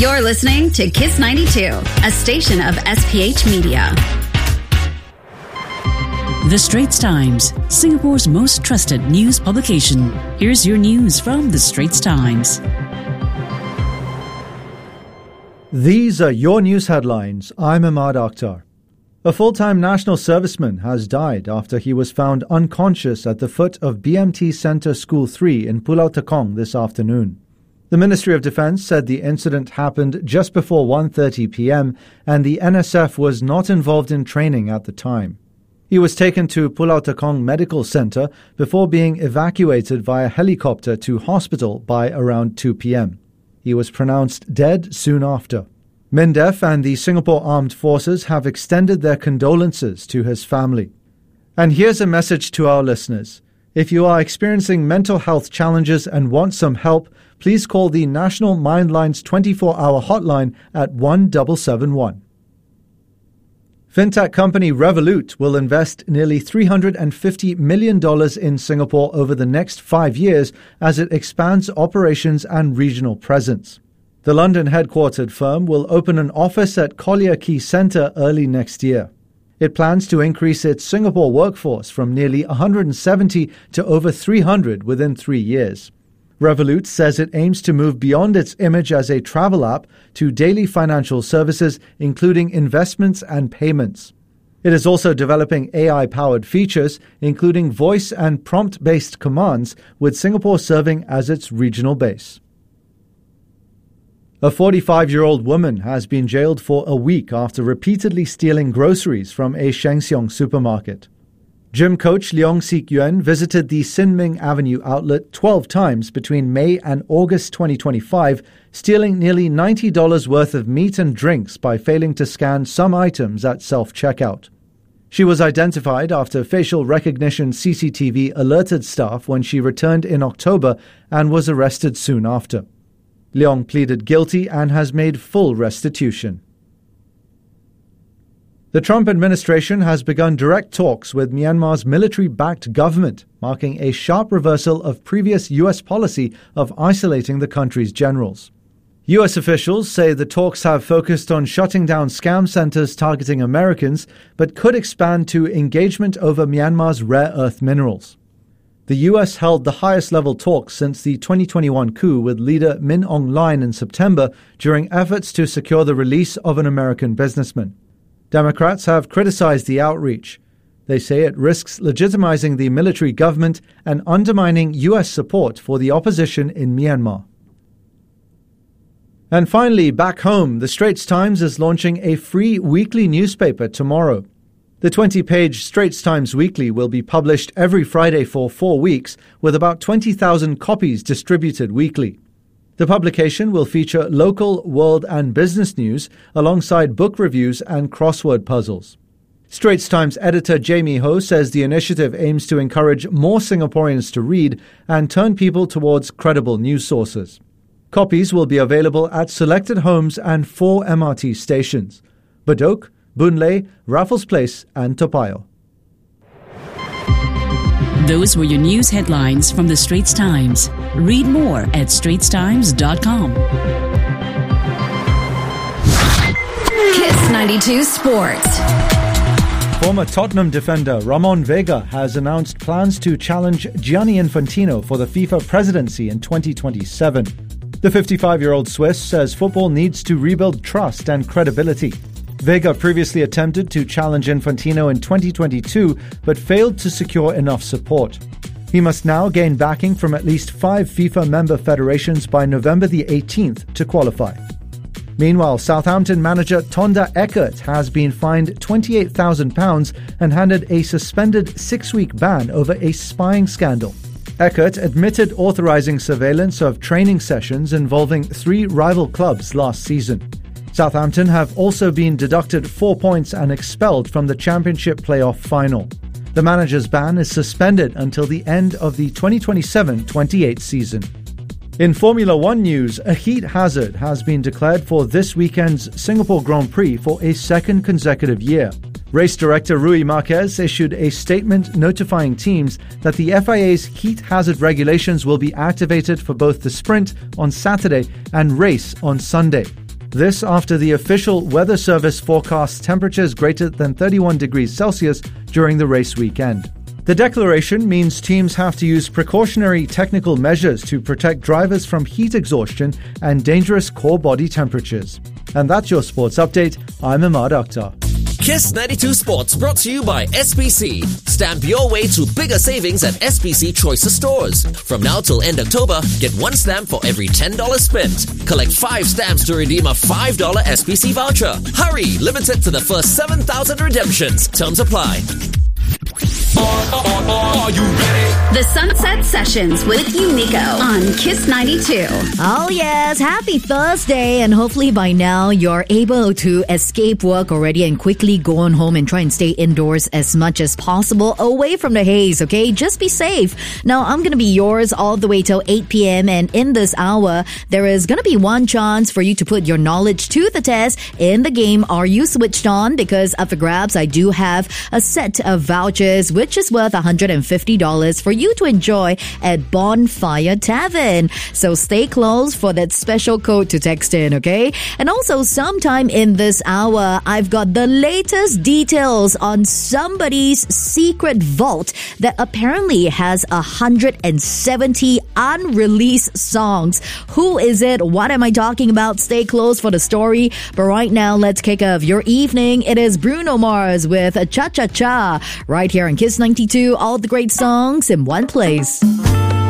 You're listening to Kiss 92, a station of SPH Media. The Straits Times, Singapore's most trusted news publication. Here's your news from The Straits Times. These are your news headlines. I'm Ahmad Akhtar. A full-time national serviceman has died after he was found unconscious at the foot of BMT Centre School 3 in Pulau Tekong this afternoon. The Ministry of Defence said the incident happened just before 1:30 p.m. and the NSF was not involved in training at the time. He was taken to Pulau Tekong Medical Centre before being evacuated via helicopter to hospital by around 2 p.m. He was pronounced dead soon after. MINDEF and the Singapore Armed Forces have extended their condolences to his family. And here's a message to our listeners. If you are experiencing mental health challenges and want some help, please call the National Mindlines 24-hour hotline at 1771. Fintech company Revolut will invest nearly $350 million in Singapore over the next 5 years as it expands operations and regional presence. The London-headquartered firm will open an office at Collyer Quay Centre early next year. It plans to increase its Singapore workforce from nearly 170 to over 300 within 3 years. Revolut says it aims to move beyond its image as a travel app to daily financial services, including investments and payments. It is also developing AI-powered features, including voice and prompt-based commands, with Singapore serving as its regional base. A 45-year-old woman has been jailed for a week after repeatedly stealing groceries from a Sheng Siong supermarket. Gym coach Leong Sik Yuen visited the Sin Ming Avenue outlet 12 times between May and August 2025, stealing nearly $90 worth of meat and drinks by failing to scan some items at self-checkout. She was identified after facial recognition CCTV alerted staff when she returned in October and was arrested soon after. Leong pleaded guilty and has made full restitution. The Trump administration has begun direct talks with Myanmar's military-backed government, marking a sharp reversal of previous U.S. policy of isolating the country's generals. U.S. officials say the talks have focused on shutting down scam centers targeting Americans, but could expand to engagement over Myanmar's rare earth minerals. The U.S. held the highest-level talks since the 2021 coup with leader Min Aung Hlaing in September during efforts to secure the release of an American businessman. Democrats have criticized the outreach. They say it risks legitimizing the military government and undermining U.S. support for the opposition in Myanmar. And finally, back home, the Straits Times is launching a free weekly newspaper tomorrow. The 20-page Straits Times Weekly will be published every Friday for 4 weeks, with about 20,000 copies distributed weekly. The publication will feature local, world and business news alongside book reviews and crossword puzzles. Straits Times editor Jamie Ho says the initiative aims to encourage more Singaporeans to read and turn people towards credible news sources. Copies will be available at selected homes and 4 MRT stations: Bedok, Boon Lay, Raffles Place and Toa Payoh. Those were your news headlines from The Straits Times. Read more at straitstimes.com. Kiss 92 Sports. Former Tottenham defender Ramon Vega has announced plans to challenge Gianni Infantino for the FIFA presidency in 2027. The 55-year-old Swiss says football needs to rebuild trust and credibility. Vega previously attempted to challenge Infantino in 2022 but failed to secure enough support. He must now gain backing from at least 5 FIFA member federations by November the 18th to qualify. Meanwhile, Southampton manager Tonda Eckert has been fined £28,000 and handed a suspended 6-week ban over a spying scandal. Eckert admitted authorizing surveillance of training sessions involving 3 rival clubs last season. Southampton have also been deducted 4 points and expelled from the Championship playoff final. The manager's ban is suspended until the end of the 2027-28 season. In Formula One news, a heat hazard has been declared for this weekend's Singapore Grand Prix for a second consecutive year. Race director Rui Marquez issued a statement notifying teams that the FIA's heat hazard regulations will be activated for both the sprint on Saturday and race on Sunday. This after the official weather service forecasts temperatures greater than 31 degrees Celsius during the race weekend. The declaration means teams have to use precautionary technical measures to protect drivers from heat exhaustion and dangerous core body temperatures. And that's your sports update. I'm Imad Akhtar. Kiss 92 Sports brought to you by SPC. Stamp your way to bigger savings at SPC Choices stores. From now till end October, get one stamp for every $10 spent. Collect 5 stamps to redeem a $5 SPC voucher. Hurry! Limited to the first 7,000 redemptions. Terms apply. Are you ready? The Sunset Sessions with Unico on Kiss 92. Oh yes, happy Thursday, and hopefully by now you're able to escape work already and quickly go on home and try and stay indoors as much as possible, away from the haze, okay? Just be safe. Now, I'm going to be yours all the way till 8 p.m. and in this hour, there is going to be one chance for you to put your knowledge to the test in the game Are You Switched On? Because up for grabs, I do have a set of vouchers which is worth $150 for you to enjoy at Bonfire Tavern. So stay close for that special code to text in, okay? And also, sometime in this hour, I've got the latest details on somebody's secret vault that apparently has 170 unreleased songs. Who is it? What am I talking about? Stay close for the story. But right now, let's kick off your evening. It is Bruno Mars with Cha Cha Cha right here on Kiss 92. All the great songs in one place.